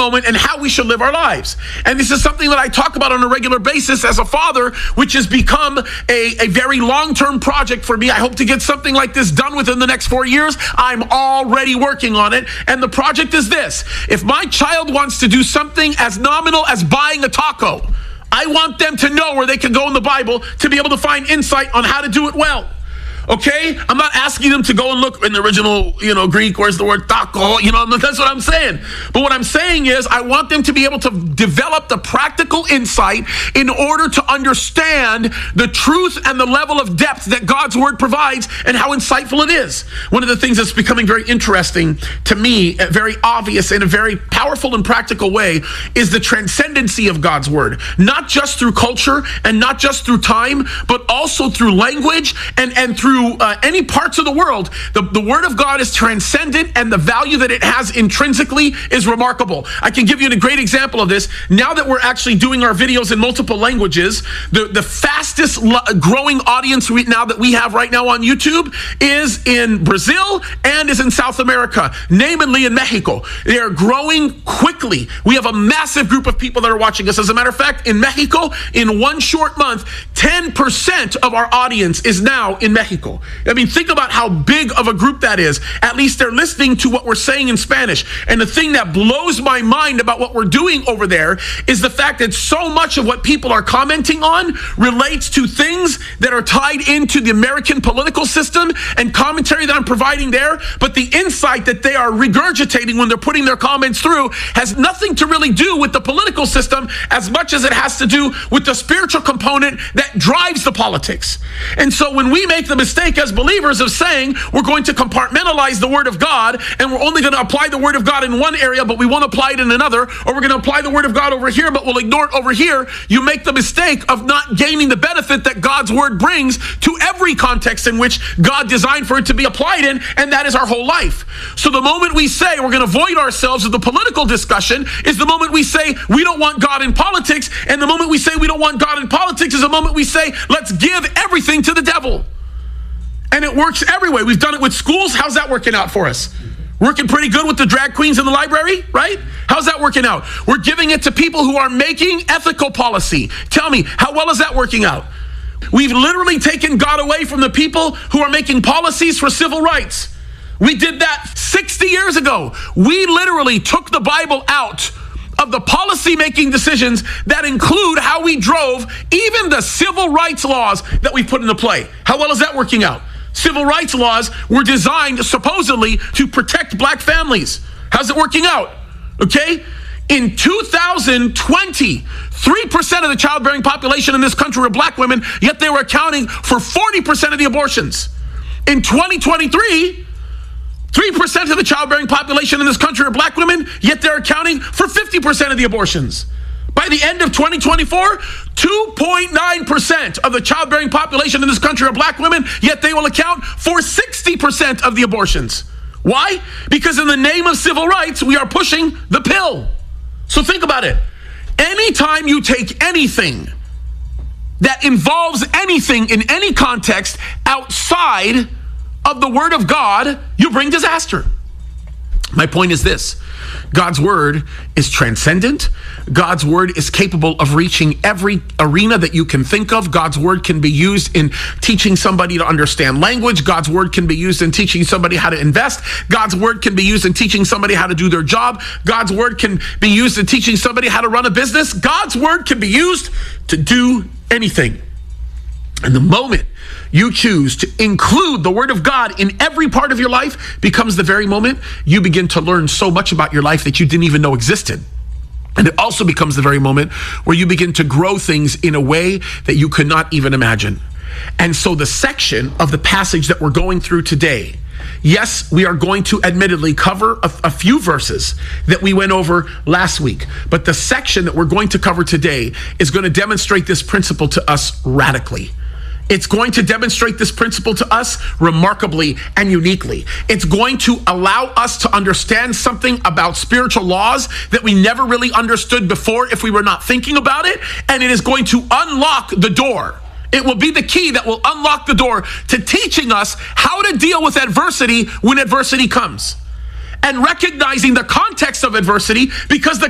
moment and how we should live our lives. And this is something that I talk about on a regular basis as a father, which has become a very long-term project for me. I hope to get something like this done within the next 4 years. I'm already working on it. And the project is this: if my child wants to do something as nominal as buying a taco, I want them to know where they can go in the Bible to be able to find insight on how to do it well. Okay? I'm not asking them to go and look in the original, Greek, where's the word taco? That's what I'm saying. But what I'm saying is I want them to be able to develop the practical insight in order to understand the truth and the level of depth that God's word provides and how insightful it is. One of the things that's becoming very interesting to me, very obvious in a very powerful and practical way, is the transcendency of God's word. Not just through culture and not just through time, but also through language and through any parts of the world. The word of God is transcendent, and the value that it has intrinsically is remarkable. I can give you a great example of this. Now that we're actually doing our videos in multiple languages, the fastest growing audience that we have right now on YouTube is in Brazil and is in South America, namely in Mexico. They are growing quickly. We have a massive group of people that are watching us. As a matter of fact, in Mexico, in one short month, 10% of our audience is now in Mexico. I mean, think about how big of a group that is. At least they're listening to what we're saying in Spanish. And the thing that blows my mind about what we're doing over there is the fact that so much of what people are commenting on relates to things that are tied into the American political system and commentary that I'm providing there. But the insight that they are regurgitating when they're putting their comments through has nothing to really do with the political system as much as it has to do with the spiritual component that drives the politics. And so when we make the mistake as believers of saying we're going to compartmentalize the word of God and we're only going to apply the word of God in one area, but we won't apply it in another, or we're going to apply the word of God over here, but we'll ignore it over here, you make the mistake of not gaining the benefit that God's word brings to every context in which God designed for it to be applied in, and that is our whole life. So the moment we say we're going to void ourselves of the political discussion is the moment we say we don't want God in politics, and the moment we say we don't want God in politics is the moment we say let's give everything to the devil. And it works everywhere. We've done it with schools. How's that working out for us? Working pretty good with the drag queens in the library, right? How's that working out? We're giving it to people who are making ethical policy. Tell me, how well is that working out? We've literally taken God away from the people who are making policies for civil rights. We did that 60 years ago. We literally took the Bible out of the policy-making decisions that include how we drove even the civil rights laws that we put into play. How well is that working out? Civil rights laws were designed supposedly to protect black families. How's it working out? Okay? In 2020, 3% of the childbearing population in this country were black women, yet they were accounting for 40% of the abortions. In 2023, 3% of the childbearing population in this country are black women, yet they're accounting for 50% of the abortions. By the end of 2024, 2.9% of the childbearing population in this country are black women, yet they will account for 60% of the abortions. Why? Because in the name of civil rights, we are pushing the pill. So think about it. Anytime you take anything that involves anything in any context outside of the word of God, you bring disaster. My point is this: God's word is transcendent. God's word is capable of reaching every arena that you can think of. God's word can be used in teaching somebody to understand language. God's word can be used in teaching somebody how to invest. God's word can be used in teaching somebody how to do their job. God's word can be used in teaching somebody how to run a business. God's word can be used to do anything. And the moment you choose to include the word of God in every part of your life becomes the very moment you begin to learn so much about your life that you didn't even know existed. And it also becomes the very moment where you begin to grow things in a way that you could not even imagine. And so the section of the passage that we're going through today, yes, we are going to admittedly cover a few verses that we went over last week, but the section that we're going to cover today is going to demonstrate this principle to us radically. It's going to demonstrate this principle to us remarkably and uniquely. It's going to allow us to understand something about spiritual laws that we never really understood before if we were not thinking about it, and it is going to unlock the door. It will be the key that will unlock the door to teaching us how to deal with adversity when adversity comes, and recognizing the context of adversity, because the